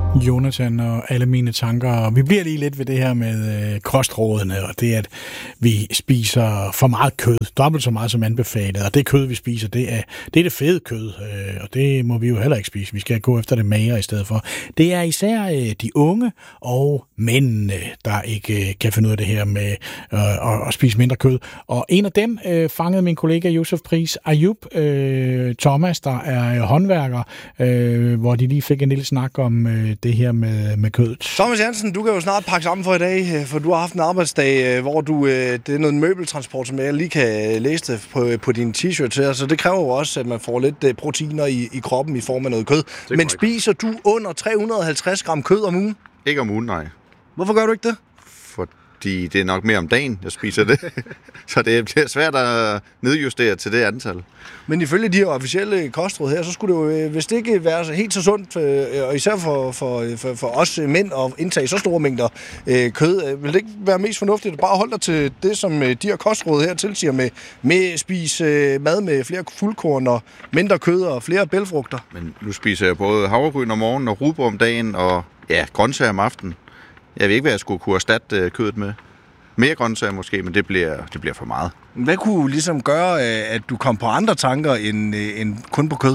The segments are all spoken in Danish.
Jonathan og alle mine tanker. Vi bliver lige lidt ved det her med kostrådene, og det, at vi spiser for meget kød, dobbelt så meget som anbefalet, og det kød, vi spiser, det er det fede kød, og det må vi jo heller ikke spise. Vi skal gå efter det magre i stedet for. Det er især de unge og mændene, der ikke kan finde ud af det her med at spise mindre kød. Og en af dem fangede min kollega Josef Pris Ayub Thomas, der er håndværker, hvor de lige fik en lille snak om det her med kødet. Thomas Jensen, du kan jo snart pakke sammen for i dag, for du har haft en arbejdsdag, hvor det er noget møbeltransport, som jeg lige kan læse det på din t-shirt her, så det kræver jo også, at man får lidt proteiner i kroppen i form af noget kød. Men spiser du under 350 gram kød om ugen? Ikke om ugen, nej. Hvorfor gør du ikke det? Fordi det er nok mere om dagen, jeg spiser det. Så det bliver svært at nedjustere til det antal. Men ifølge de her officielle kostråd her, så skulle det jo, hvis det ikke være helt så sundt, og især for os mænd at indtage så store mængder kød, vil det ikke være mest fornuftigt at bare holde dig til det, som de her kostråd her tilsiger med spise mad med flere fuldkorn og mindre kød og flere bælgfrugter? Men nu spiser jeg både havregryn om morgenen og rugbrød om dagen og grøntsager om aftenen. Jeg ved ikke, hvad jeg skulle kunne erstatte kødet med. Mere grøntsager måske, men det bliver for meget. Hvad kunne ligesom gøre, at du kom på andre tanker end kun på kød?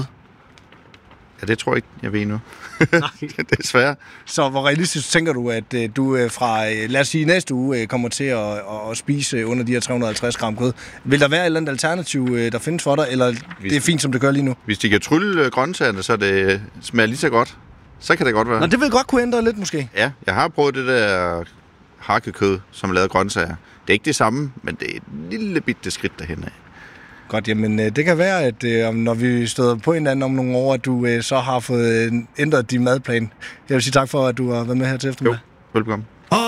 Ja, det tror jeg ikke, jeg ved nu. Det er svært. Så hvor realistisk tænker du, at du fra, lad os sige, næste uge kommer til at spise under de her 350 gram kød? Vil der være et eller andet alternativ, der findes for dig, eller det er fint, som det gør lige nu? Hvis de kan trylle grøntsagerne, så det smager lige så godt, så kan det godt være. Nå, det vil godt kunne ændre lidt måske. Ja, jeg har prøvet det der hakkekød, som er lavet grøntsager. Det er ikke det samme, men det er et lille bitte skridt derhen af. Godt, jamen det kan være, at når vi støder på hinanden om nogle år, at du så har fået ændret din madplan. Jeg vil sige tak for, at du har været med her til eftermiddag. Jo, velkommen.